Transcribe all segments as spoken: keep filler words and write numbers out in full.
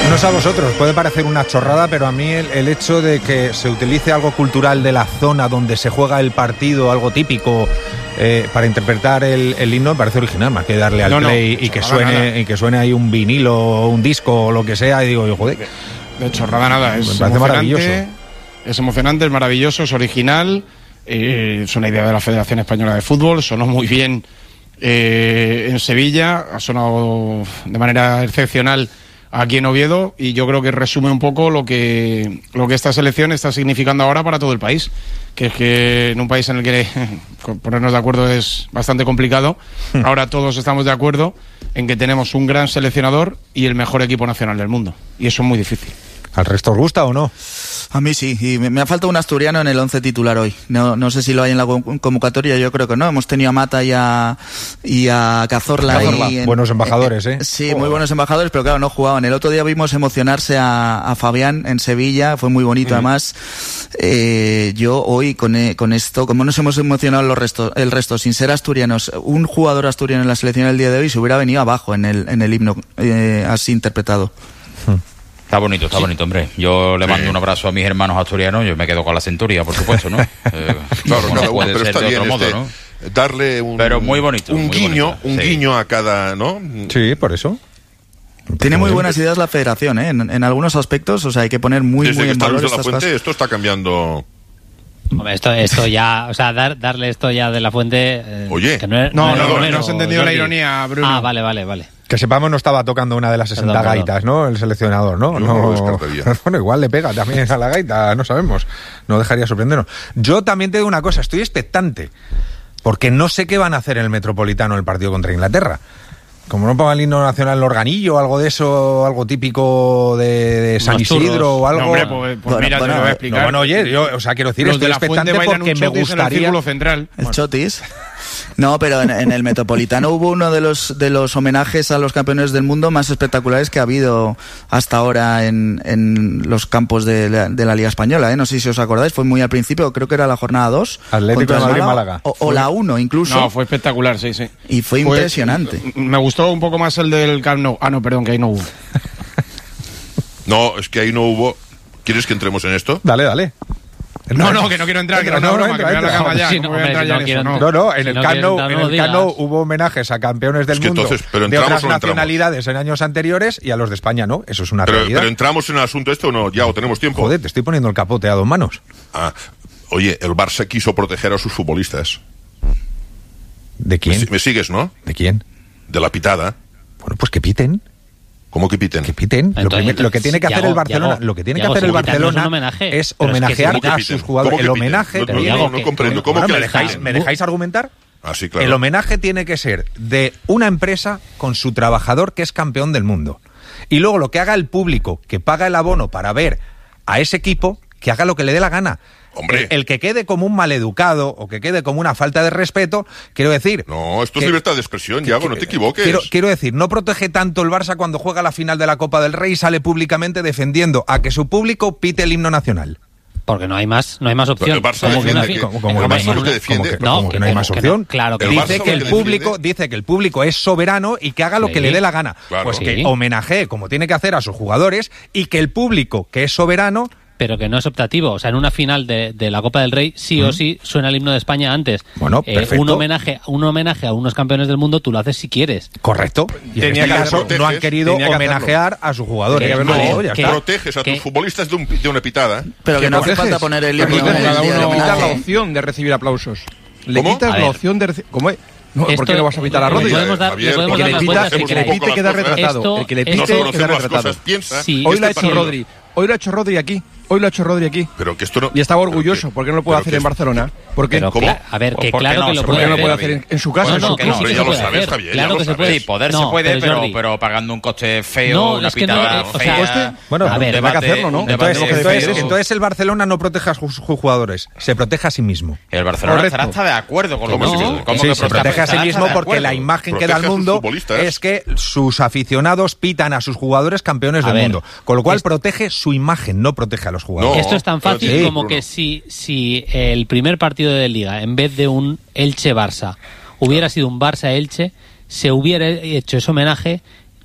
No sé a vosotros, puede parecer una chorrada, pero a mí el, el hecho de que se utilice algo cultural de la zona donde se juega el partido, algo típico, eh, para interpretar el, el himno, me parece original, más que darle al no, play no, y que suene y que suene ahí un vinilo, un disco o lo que sea, y digo, joder. De chorrada nada, es me parece maravilloso. Es emocionante, es maravilloso, es original, eh, es una idea de la Federación Española de Fútbol, sonó muy bien eh, en Sevilla, ha sonado de manera excepcional aquí en Oviedo, y yo creo que resume un poco lo que lo que esta selección está significando ahora para todo el país, que es que en un país en el que ponernos de acuerdo es bastante complicado, ahora todos estamos de acuerdo en que tenemos un gran seleccionador y el mejor equipo nacional del mundo, y eso es muy difícil. ¿Al resto os gusta o no? A mí sí, y me, me ha faltado un asturiano en el once titular hoy. No, no sé si lo hay en la convocatoria, yo creo que no. Hemos tenido a Mata y a, y a Cazorla. Cazorla. Y en, buenos embajadores, ¿eh? Sí, muy buenos embajadores, pero claro, no jugaban. El otro día vimos emocionarse a, a Fabián en Sevilla, fue muy bonito, mm. además. Eh, yo hoy con, con esto, como nos hemos emocionado los restos, el resto, sin ser asturianos, un jugador asturiano en la selección el día de hoy se hubiera venido abajo en el, en el himno, eh, así interpretado. Hmm. Está bonito, está sí. bonito, hombre. Yo le mando sí. un abrazo a mis hermanos asturianos, yo me quedo con la centuria, por supuesto, ¿no? Eh, claro, no, no, no puede pero ser está de bien otro este, modo, ¿no? Darle un, pero muy bonito, un muy guiño, bonito, un sí. guiño a cada, ¿no? Sí, por eso. Tiene muy buenas ideas la Federación, ¿eh? En, en algunos aspectos, o sea, hay que poner muy, Desde muy que en está valor Luis de la estas Fuente, cosas. esto está cambiando. Hombre, esto, esto ya, o sea, dar, darle esto ya de la Fuente. Eh, Oye, que no, es, no, no, no, no, no has entendido Jordi. la ironía, Bruno. Ah, vale, vale, vale. Que sepamos, no estaba tocando una de las sesenta Perdón, gaitas, ¿no? El seleccionador, ¿no? Yo no, no lo descartaría. Bueno, igual le pega también a la gaita, no sabemos. No dejaría sorprendernos. Yo también te digo una cosa, estoy expectante, porque no sé qué van a hacer en el Metropolitano el partido contra Inglaterra. Como no ponga el himno nacional en el organillo, algo de eso, algo típico de, de San Isidro o algo. No, hombre, pues, pues bueno, mira, bueno, te lo voy a explicar. No, bueno, oye, yo, o sea, quiero decir, Los estoy de la expectante Fuente bailan porque un me chotis gustaría. en el círculo central. El Bueno. chotis. No, pero en, en el Metropolitano hubo uno de los de los homenajes a los campeones del mundo más espectaculares que ha habido hasta ahora en, en los campos de la, de la Liga Española, ¿eh? No sé si os acordáis, fue muy al principio, creo que era la jornada dos. Atlético de Madrid, Málaga. O, o la uno incluso. No, fue espectacular, sí, sí. Y fue, fue impresionante. Me gustó un poco más el del Camp Nou. Ah, no, perdón, que ahí no hubo. No, es que ahí no hubo. ¿Quieres que entremos en esto? Dale, dale. No, no, que no quiero entrar, que era una broma, que me voy a la cama ya, no voy a entrar ya en eso, no. No, no, en Si el no Camp quieres Nou, entrar, en no el lo Camp Nou digas. hubo homenajes a campeones del Es que mundo entonces, pero de entramos otras o no entramos. nacionalidades en años anteriores y a los de España no, eso es una Pero, realidad. pero entramos en el asunto este o no, ya o tenemos tiempo. Joder, te estoy poniendo el capote a dos manos. Ah, oye, el Barça quiso proteger a sus futbolistas. ¿De quién? ¿Me, me sigues, no? ¿De quién? De la pitada. Bueno, pues que piten. ¿Cómo que piten? Que piten. Entonces, lo, primer, lo que tiene que hacer Yago, el Barcelona, Yago, lo que tiene Yago, que hacer el Barcelona es, homenaje, es homenajear es que a piten? sus jugadores. El homenaje. No, tiene, no, no, no comprendo. ¿Cómo bueno, que ¿me dejáis, piten? ¿Me dejáis argumentar? Ah, sí, claro. El homenaje tiene que ser de una empresa con su trabajador que es campeón del mundo. Y luego lo que haga el público, que paga el abono para ver a ese equipo, que haga lo que le dé la gana. Hombre. El, el que quede como un maleducado o que quede como una falta de respeto, quiero decir... No, esto que, es libertad de expresión, Yago, no te equivoques. Quiero, quiero decir, no protege tanto el Barça cuando juega la final de la Copa del Rey y sale públicamente defendiendo a que su público pite el himno nacional. Porque no hay más, no hay más opción. El Barça ¿Cómo que no defiende hay? que- ¿Cómo, cómo el que no Barça hay lo más- que defiende- cómo que- No, cómo que no hay que más no, opción? claro que El no. Barça Dice lo que que el defiende- público dice que el público es soberano y que haga lo Sí. que le dé la gana. Claro. Pues Sí. que homenajee como tiene que hacer a sus jugadores y que el público que es soberano Pero que no es optativo. O sea, en una final de, de la Copa del Rey, sí ¿Mm? o sí suena el himno de España antes. Bueno, Eh, perfecto. un homenaje, un homenaje a unos campeones del mundo, tú lo haces si quieres. correcto. Y en Tenía este que caso hacerlo. no han querido Tenía que homenajear a sus jugadores. Tenía que No, haberlo ya hecho. está. Proteges a tus ¿Qué? futbolistas de, un, de una pitada. Pero que no hace proteges? falta poner el Que himno proteges, en el cada día del uno quitas la homenaje. opción de recibir aplausos. Le ¿Cómo? quitas A la ver. opción de recibir... ¿Cómo es? No, ¿por Esto- qué no vas a pitar a le Rodri? podemos dar- Javier, le podemos El que dar le las pita, vueltas el que que le queráis. pite queda retratado. Esto- El que le esto- pite No queda conocemos las retratado. cosas, piensa. Sí. Hoy este lo ha hecho partido- Rodri. Hoy lo ha hecho Rodri aquí. Hoy lo ha hecho Rodri aquí. Pero que esto no... Y estaba pero orgulloso. que- ¿Por qué no lo puede pero hacer que en es- Barcelona? ¿Por qué? Pero, ¿Cómo? cla- a ver, que ¿Por qué claro no? que lo ¿Por ¿Por puede qué no hacer. puede hacer en, en su casa? No, en no, su que no, sí hombre, que ya se lo puede sabes, hacer. está bien, ya Claro lo que se sabes. puede. Sí, poder No, se puede, pero, Jordi, pero pagando un coste feo, No, una es que no, pitada eh, o fea. sea, ¿coste? Bueno, A ver, un tendrá que debate- hacerlo, ¿no? un debate Entonces, Tenemos que entonces, feo. entonces el Barcelona no protege a sus sus jugadores, se protege a sí mismo. El Barcelona Correcto. estará hasta de acuerdo con lo que ¿Cómo se sí? ¿Cómo Sí, que se protege a sí estará mismo hasta de porque la acuerdo? imagen que Protege da a al sus mundo futbolistas. es que sus aficionados pitan a sus jugadores campeones A del ver, mundo. Con lo cual es- protege su imagen, no protege a los jugadores. No, Esto es tan pero fácil sí, como Bruno. que si, si el primer partido de Liga, en vez de un Elche-Barça, hubiera sido un Barça-Elche, se hubiera hecho ese homenaje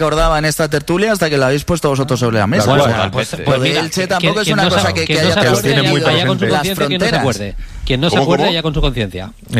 acordaba en esta tertulia hasta que lo habéis puesto vosotros sobre la mesa. Bueno, O sea, pues, pues pues lo de mira, Elche que- tampoco que- es quien una no cosa se- que, quien que no haya se acuerde, tiene muy vaya con su presente. las conciencia, quien no se fronteras. acuerde. Quien no se ¿Cómo, acuerde cómo? ya con su conciencia. En Claro. fin.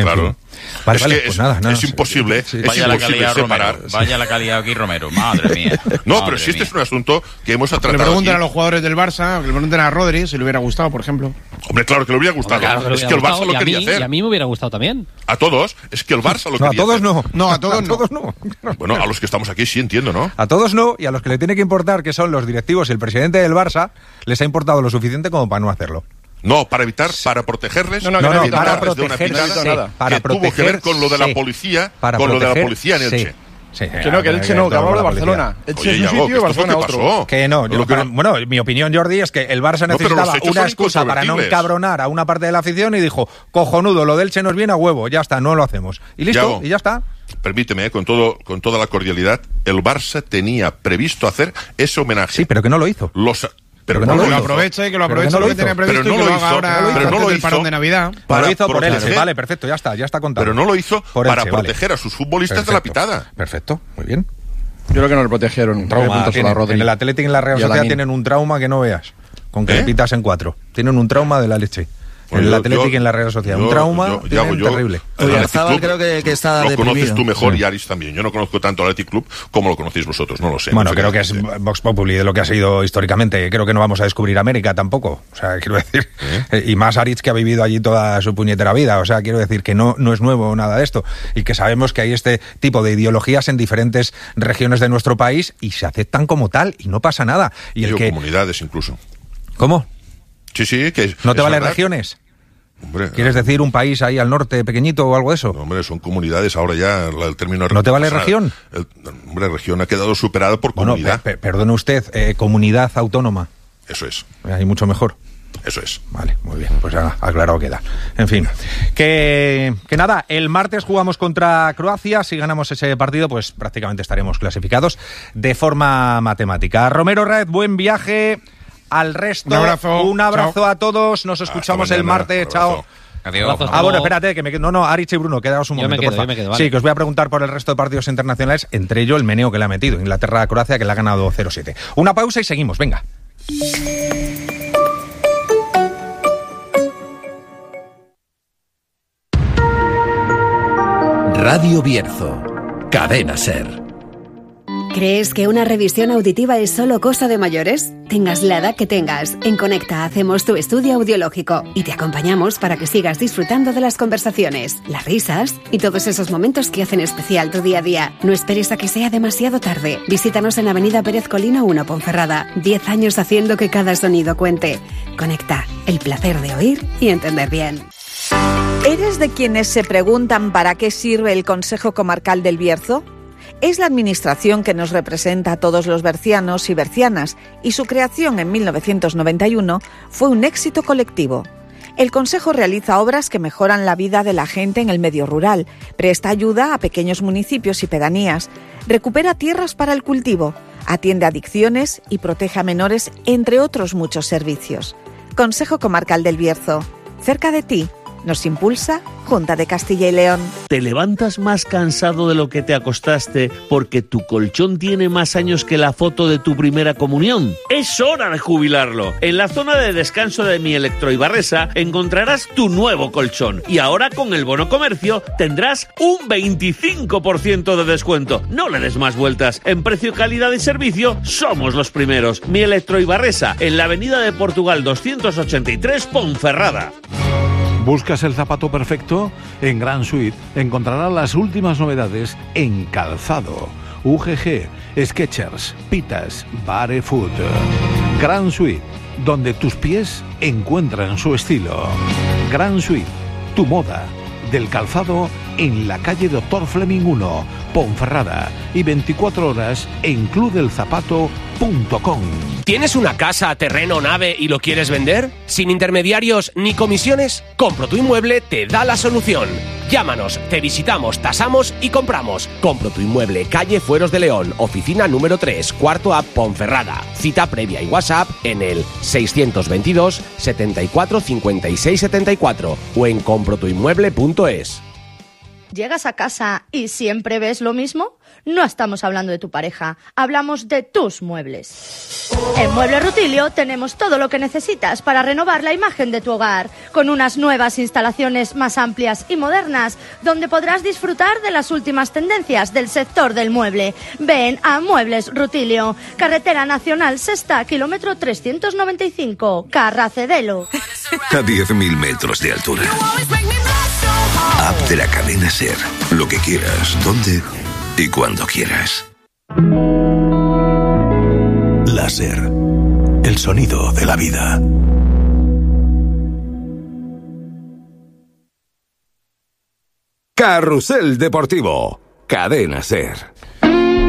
Vale, es vale, que pues es, nada, no, es sí, imposible, sí, sí. es Vaya la imposible calidad separar. Romero, vaya la calidad aquí Romero, madre mía. No, madre pero si este mía. es un asunto que hemos Que le tratado pregunten aquí. a los jugadores del Barça, que le pregunten a Rodri si le hubiera gustado, por ejemplo. Hombre, claro que le hubiera gustado. Claro que le es hubiera que el Barça gustado, lo y a quería mí- hacer. Y a mí me hubiera gustado también. A todos, es que el Barça lo No, a quería todos hacer. no. No, a todos no. todos no. Bueno, a los que estamos aquí sí entiendo, ¿no? A todos no, y a los que le tiene que importar, que son los directivos y el presidente del Barça, les ha importado lo suficiente como para no hacerlo. No, para evitar, para protegerles, No, no, No, que no, evitar para desde una protegerse, pintada no nada. para que tuvo que ver con lo de la protegerse. policía, Para con lo de la proteger, policía en Elche. sí. Sí, Que no, que el Elche no, que hablamos de Barcelona. Elche Oye, es un Iago, sitio que y esto fue Barcelona que otro. pasó. Que no, yo Lo que para- no- bueno, mi opinión, Jordi, es que el Barça No, pero los necesitaba hechos una son excusa para no incontrovertibles. encabronar a una parte de la afición y dijo, cojonudo, lo del Elche nos viene a huevo, ya está, no lo hacemos. Y listo, Iago, y ya está. Permíteme, eh, con todo, con toda la cordialidad, el Barça tenía previsto hacer ese homenaje. Sí, pero que no lo hizo. Los, pero que no, no Que lo lo hizo. aproveche y que lo Pero que aproveche no lo lo que hizo. tiene previsto Pero y no que lo lo haga hizo, ahora pero no antes lo del hizo. parón de Navidad. Para lo hizo por proteger- Elche, vale, perfecto, ya está, ya está contado. Pero no lo hizo Por para Elche, vale. proteger a sus futbolistas de la Perfecto, pitada. Perfecto, muy bien. Yo creo que no le protegieron. Trauma, Tres puntos tienen. a la Rodri. En el Atlético y en la Real Y a Sociedad Lamine. tienen un trauma que no veas. Con que ¿Eh? le pitas en cuatro. Tienen un trauma de la leche. Bueno, en el yo- Atlético yo- y en la Real Sociedad. yo- un trauma yo- tienen Iago, yo- terrible. el Oye, Athletic Arzabal Club creo que- que está lo deprimido. conoces tú mejor Sí. y Aris también. Yo no conozco tanto al Athletic Club como lo conocéis vosotros, no lo sé. Bueno, no sé creo qué que es decirte. Vox Populi de lo que ha sido históricamente. Creo que no vamos a descubrir América tampoco. O sea, quiero decir, eh, y más Aritz, que ha vivido allí toda su puñetera vida. O sea, quiero decir que no, no es nuevo nada de esto. Y que sabemos que hay este tipo de ideologías en diferentes regiones de nuestro país y se aceptan como tal y no pasa nada. Y el Digo, que... comunidades incluso. ¿Cómo? Sí, sí, que ¿No te es valen verdad. regiones? Hombre, ¿Quieres decir un país ahí al norte pequeñito o algo de eso? no, hombre, son comunidades ahora ya la- el término. ¿No te vale o sea, región? el- hombre, región ha quedado superada por Bueno, comunidad. pe- pe- perdone usted, eh, comunidad autónoma. Eso es, Ahí mucho mejor. eso es. Vale, muy bien, pues ah, aclarado queda. En fin, que, que nada, el martes jugamos contra Croacia. Si ganamos ese partido, pues prácticamente estaremos clasificados de forma matemática. Romero Raed, buen viaje. Al resto, Un abrazo. un abrazo Chao. a todos. Nos escuchamos Hasta el mañana. martes. Un Chao. abrazo. Adiós. Abrazo. Ah, bueno, espérate, que me quedo. No, no, Aritz y Bruno, quedaos un Yo me momento, quedo, porfa. yo me quedo, vale. Sí, que os voy a preguntar por el resto de partidos internacionales, entre ellos el meneo que le ha metido. Inglaterra-Croacia, que le ha ganado cero siete. Una pausa y seguimos, venga. Radio Bierzo, Cadena Ser. ¿Crees que una revisión auditiva es solo cosa de mayores? Tengas la edad que tengas, en Conecta hacemos tu estudio audiológico y te acompañamos para que sigas disfrutando de las conversaciones, las risas y todos esos momentos que hacen especial tu día a día. No esperes a que sea demasiado tarde. Visítanos en Avenida Pérez Colina uno, Ponferrada. Diez años haciendo que cada sonido cuente. Conecta, el placer de oír y entender bien. ¿Eres de quienes se preguntan para qué sirve el Consejo Comarcal del Bierzo? Es la administración que nos representa a todos los bercianos y bercianas y su creación en mil novecientos noventa y uno fue un éxito colectivo. El Consejo realiza obras que mejoran la vida de la gente en el medio rural, presta ayuda a pequeños municipios y pedanías, recupera tierras para el cultivo, atiende adicciones y protege a menores, entre otros muchos servicios. Consejo Comarcal del Bierzo, cerca de ti. Nos impulsa Junta de Castilla y León. ¿Te levantas más cansado de lo que te acostaste porque tu colchón tiene más años que la foto de tu primera comunión? Es hora de jubilarlo. En la zona de descanso de Mi Electro Ibarresa encontrarás tu nuevo colchón. Y ahora con el bono comercio tendrás un veinticinco por ciento de descuento. No le des más vueltas. En precio, calidad y servicio somos los primeros. Mi Electro Ibarresa, en la avenida de Portugal doscientos ochenta y tres, Ponferrada. ¿Buscas el zapato perfecto? En Gran Suite encontrarás las últimas novedades en calzado. U G G, Skechers, Pitas, Barefoot. Gran Suite, donde tus pies encuentran su estilo. Gran Suite, tu moda del calzado en la calle Doctor Fleming uno, Ponferrada, y veinticuatro horas en club del zapato punto com. ¿Tienes una casa, terreno, nave y lo quieres vender? ¿Sin intermediarios ni comisiones? Compro tu Inmueble te da la solución. Llámanos, te visitamos, tasamos y compramos. Compro tu Inmueble, calle Fueros de León, oficina número tres, cuarto A, Ponferrada. Cita previa y WhatsApp en el seiscientos veintidós, setenta y cuatro, cincuenta y seis, setenta y cuatro o en compro tu inmueble punto es. ¿Llegas a casa y siempre ves lo mismo? No estamos hablando de tu pareja, hablamos de tus muebles. En Muebles Rutilio tenemos todo lo que necesitas para renovar la imagen de tu hogar, con unas nuevas instalaciones más amplias y modernas, donde podrás disfrutar de las últimas tendencias del sector del mueble. Ven a Muebles Rutilio, Carretera Nacional Sexta, kilómetro trescientos noventa y cinco, Carracedelo. A diez mil metros de altura. App de la cadena SER. Lo que quieras, dónde y cuando quieras. La SER. El sonido de la vida. Carrusel Deportivo. Cadena SER.